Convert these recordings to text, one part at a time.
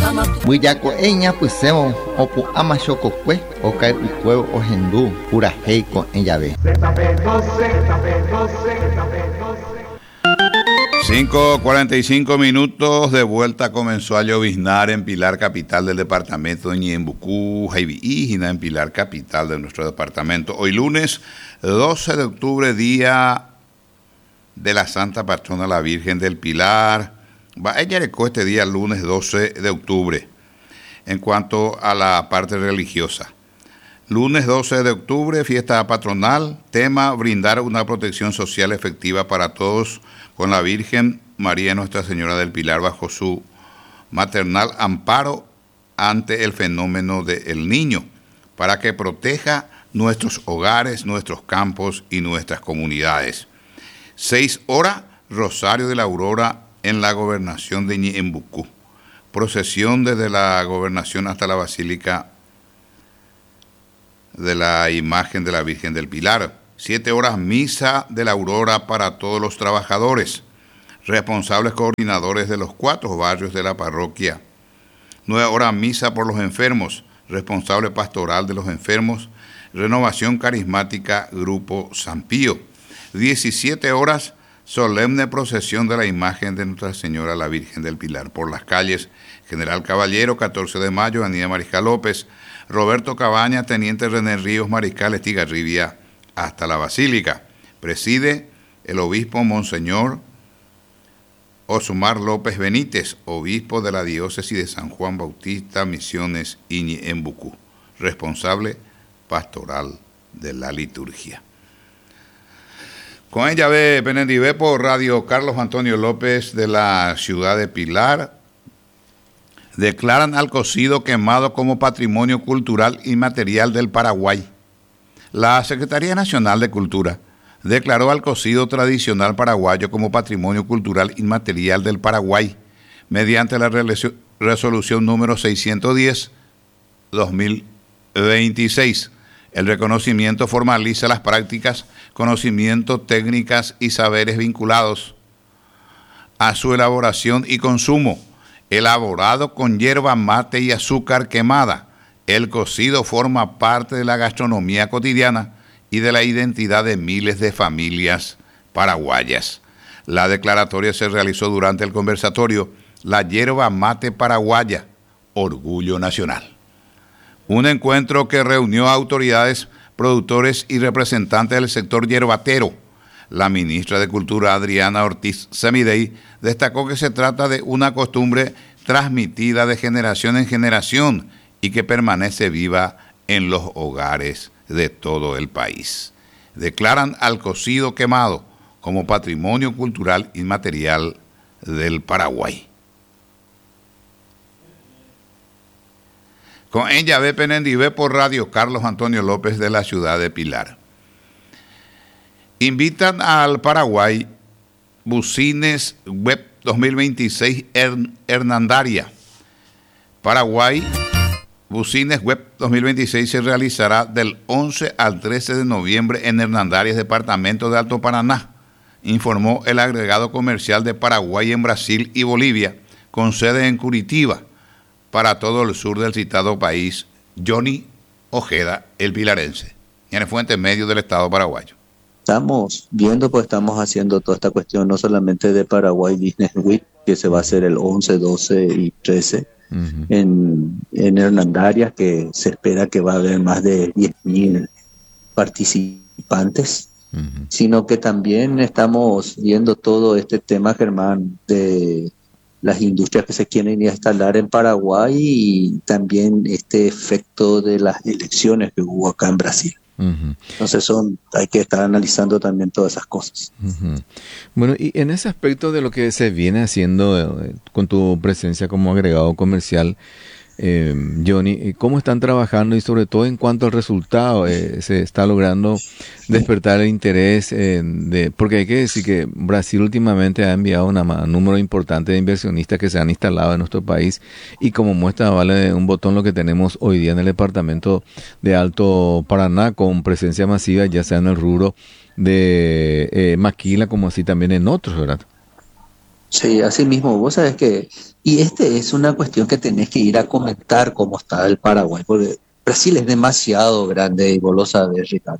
Buillaco eña pusemo opu amachococue ocae ucuevo ojendu pura heico en llave. 5:45 minutos, de vuelta comenzó a lloviznar en Pilar, capital del departamento de Ñembucú, Jaibiígina, en Pilar, capital de nuestro departamento. Hoy lunes 12 de octubre, día de la Santa Patrona, la Virgen del Pilar. Ella recó este día lunes 12 de octubre. En cuanto a la parte religiosa, lunes 12 de octubre, fiesta patronal, tema: brindar una protección social efectiva para todos con la Virgen María Nuestra Señora del Pilar bajo su maternal amparo ante el fenómeno del Niño, para que proteja nuestros hogares, nuestros campos y nuestras comunidades. 6 horas, Rosario de la Aurora en la gobernación de Ñembucú. Procesión desde la gobernación hasta la Basílica de la Imagen de la Virgen del Pilar. 7 horas, misa de la Aurora para todos los trabajadores, responsables coordinadores de los 4 barrios de la parroquia. 9 horas, misa por los enfermos, responsable pastoral de los enfermos, renovación carismática, Grupo San Pío. 17 horas, solemne procesión de la imagen de Nuestra Señora la Virgen del Pilar por las calles General Caballero, 14 de Mayo, Avenida Mariscal López, Roberto Cabaña, Teniente René Ríos, Mariscal Estigarribia, hasta la Basílica. Preside el obispo Monseñor Osmar López Benítez, obispo de la diócesis de San Juan Bautista, Misiones y Ñembucú, responsable pastoral de la liturgia. Con ella ve Penendivé por Radio Carlos Antonio López de la ciudad de Pilar. Declaran al cocido quemado como patrimonio cultural inmaterial del Paraguay. La Secretaría Nacional de Cultura declaró al cocido tradicional paraguayo como patrimonio cultural inmaterial del Paraguay mediante la resolución número 610/2026. El reconocimiento formaliza las prácticas, conocimientos, técnicas y saberes vinculados a su elaboración y consumo. Elaborado con hierba mate y azúcar quemada, el cocido forma parte de la gastronomía cotidiana y de la identidad de miles de familias paraguayas. La declaratoria se realizó durante el conversatorio La Hierba Mate Paraguaya, Orgullo Nacional. Un encuentro que reunió a autoridades, productores y representantes del sector yerbatero. La ministra de Cultura, Adriana Ortiz Semidey, destacó que se trata de una costumbre transmitida de generación en generación y que permanece viva en los hogares de todo el país. Declaran al cocido quemado como patrimonio cultural inmaterial del Paraguay. Con ella ve Penendivé por Radio Carlos Antonio López de la ciudad de Pilar. Invitan al Paraguay Bucines Web 2026 Hernandaria. Paraguay Bucines Web 2026 se realizará del 11 al 13 de noviembre en Hernandarias, departamento de Alto Paraná, informó el agregado comercial de Paraguay en Brasil y Bolivia, con sede en Curitiba, para todo el sur del citado país, Johnny Ojeda, el pilarense, en Fuente Medio del Estado paraguayo. Estamos viendo, pues estamos haciendo toda esta cuestión, no solamente de Paraguay Business Week, que se va a hacer el 11, 12 y 13 en Hernandarias, que se espera que va a haber más de 10.000 participantes, sino que también estamos viendo todo este tema, Germán, de las industrias que se quieren instalar en Paraguay y también este efecto de las elecciones que hubo acá en Brasil. Entonces hay que estar analizando también todas esas cosas. Bueno, y en ese aspecto de lo que se viene haciendo con tu presencia como agregado comercial, Johnny, ¿cómo están trabajando y sobre todo en cuanto al resultado? ¿Se está logrando despertar el interés? Porque hay que decir que Brasil últimamente ha enviado un número importante de inversionistas que se han instalado en nuestro país y como muestra vale un botón lo que tenemos hoy día en el departamento de Alto Paraná con presencia masiva, ya sea en el rubro de maquila como así también en otros, ¿verdad? Sí, así mismo, vos sabés que, y este es una cuestión que tenés que ir a comentar cómo está el Paraguay, porque Brasil es demasiado grande y vos lo sabés, Ricardo,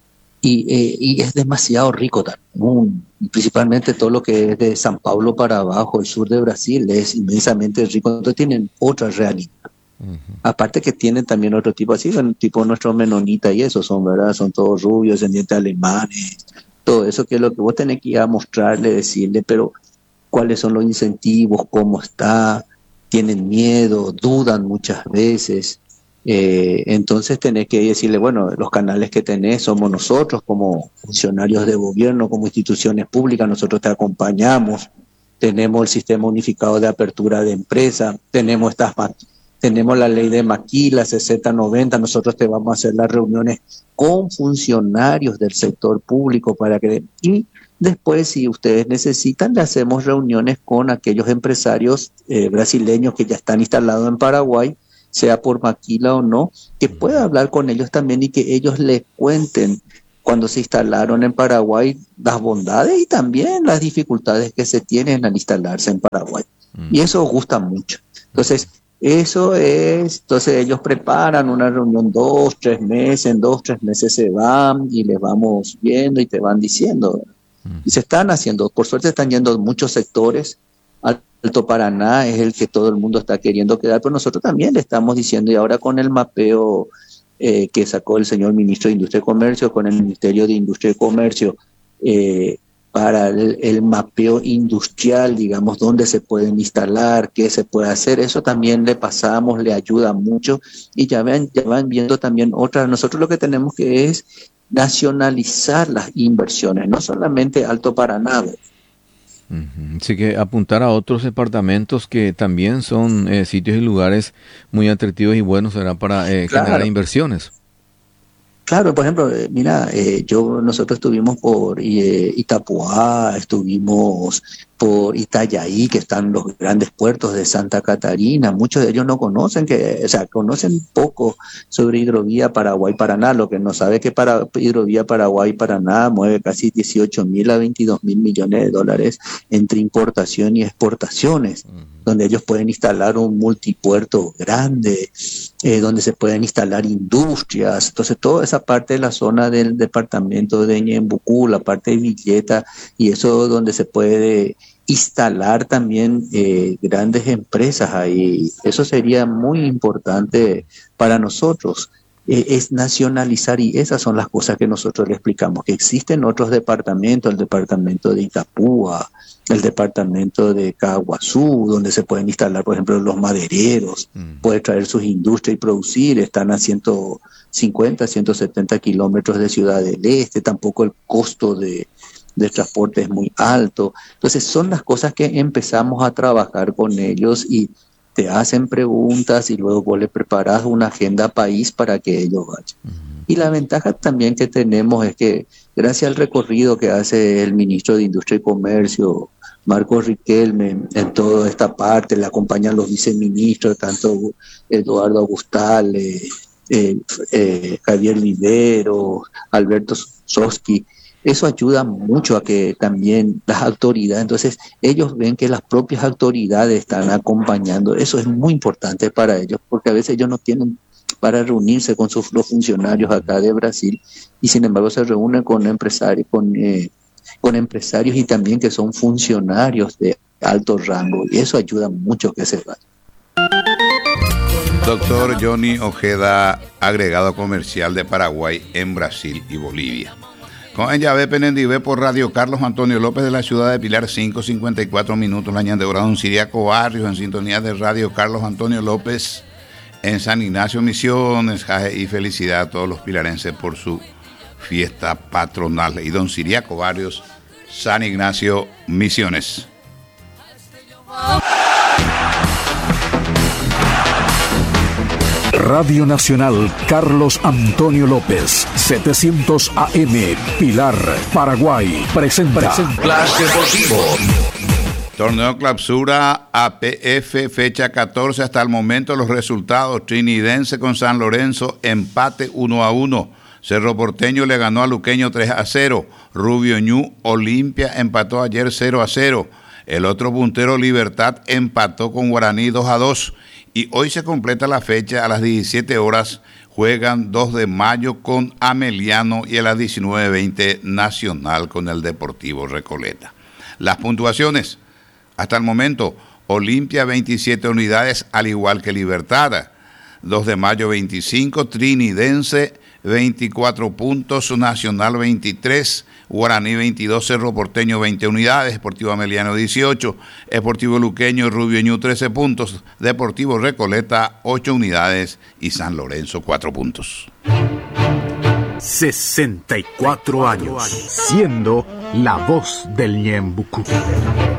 y es demasiado rico también, y principalmente todo lo que es de San Paulo para abajo, el sur de Brasil, es inmensamente rico, entonces tienen otra realidad. Aparte que tienen también otro tipo así, son tipo nuestros menonitas y eso son, ¿verdad? Son todos rubios, descendientes alemanes, todo eso que es lo que vos tenés que ir a mostrarle, decirle, pero cuáles son los incentivos, cómo está, tienen miedo, dudan muchas veces. Entonces tenés que decirle, bueno, los canales que tenés somos nosotros como funcionarios de gobierno, como instituciones públicas, nosotros te acompañamos, tenemos el sistema unificado de apertura de empresa, tenemos la ley de maquila 6090, nosotros te vamos a hacer las reuniones con funcionarios del sector público para que... Y después, si ustedes necesitan, le hacemos reuniones con aquellos empresarios brasileños que ya están instalados en Paraguay, sea por maquila o no, que pueda hablar con ellos también y que ellos les cuenten cuando se instalaron en Paraguay las bondades y también las dificultades que se tienen al instalarse en Paraguay. Y eso gusta mucho. Entonces, entonces ellos preparan una reunión 2-3 meses, en 2-3 meses se van y les vamos viendo y te van diciendo. Y se están haciendo, por suerte están yendo muchos sectores. Alto Paraná es el que todo el mundo está queriendo quedar, pero nosotros también le estamos diciendo, y ahora con el mapeo que sacó el señor ministro de Industria y Comercio, con el Ministerio de Industria y Comercio, para el mapeo industrial, digamos, dónde se pueden instalar, qué se puede hacer, eso también le pasamos, le ayuda mucho, y ya van viendo también otras. Nosotros lo que tenemos que es nacionalizar las inversiones, no solamente Alto Paraná. Así que apuntar a otros departamentos que también son sitios y lugares muy atractivos y buenos será para generar inversiones. Claro, por ejemplo, mira, nosotros estuvimos por Itapuá, estuvimos por Itajaí, que están los grandes puertos de Santa Catarina. Muchos de ellos no conocen, conocen poco sobre hidrovía Paraguay-Paraná. Lo que no sabe es que hidrovía Paraguay-Paraná mueve casi 18.000 a 22.000 millones de dólares entre importación y exportaciones, donde ellos pueden instalar un multipuerto grande, donde se pueden instalar industrias. Entonces, toda esa parte de la zona del departamento de Ñembucú, la parte de Villeta, y eso donde se puede instalar también grandes empresas ahí. Eso sería muy importante para nosotros. Es nacionalizar, y esas son las cosas que nosotros le explicamos, que existen otros departamentos, el departamento de Itapúa, el departamento de Caguazú, donde se pueden instalar, por ejemplo, los madereros, puede traer sus industrias y producir, están a 150, 170 kilómetros de Ciudad del Este, tampoco el costo de transporte es muy alto. Entonces son las cosas que empezamos a trabajar con ellos y te hacen preguntas y luego vos le preparás una agenda país para que ellos vayan. Y la ventaja también que tenemos es que gracias al recorrido que hace el ministro de Industria y Comercio, Marcos Riquelme, en toda esta parte, le acompañan los viceministros, tanto Eduardo Agustal, Javier Vivero, Alberto Soski. Eso ayuda mucho a que también las autoridades, entonces ellos ven que las propias autoridades están acompañando. Eso es muy importante para ellos, porque a veces ellos no tienen para reunirse con los funcionarios acá de Brasil, y sin embargo se reúnen con empresarios, con empresarios y también que son funcionarios de alto rango, y eso ayuda mucho que se vaya. Doctor Johnny Ojeda, agregado comercial de Paraguay en Brasil y Bolivia. Con ella ve Penendive por Radio Carlos Antonio López de la ciudad de Pilar, 5:54 minutos, la ñande hora, don Siriaco Barrios en sintonía de Radio Carlos Antonio López en San Ignacio Misiones. Jaje y felicidad a todos los pilarenses por su fiesta patronal. Y don Siriaco Barrios, San Ignacio Misiones. Radio Nacional Carlos Antonio López, 700 AM, Pilar, Paraguay, presenta Flash Deportivo. Torneo Clausura APF, fecha 14 hasta el momento. Los resultados: Trinidense con San Lorenzo, empate 1-1. Cerro Porteño le ganó a Luqueño 3-0. Rubio Ñu Olimpia empató ayer 0-0. El otro puntero, Libertad, empató con Guaraní 2-2 y hoy se completa la fecha. A las 17 horas juegan 2 de mayo con Ameliano y a las 19:20 Nacional con el Deportivo Recoleta. Las puntuaciones, hasta el momento, Olimpia 27 unidades, al igual que Libertad. 2 de mayo 25, Trinidense 24 puntos, Nacional 23, Guaraní 22, Cerro Porteño 20 unidades, Deportivo Ameliano 18, Deportivo Luqueño y Rubio Ñu 13 puntos, Deportivo Recoleta 8 unidades y San Lorenzo 4 puntos. 64 años, siendo la voz del Ñembucú.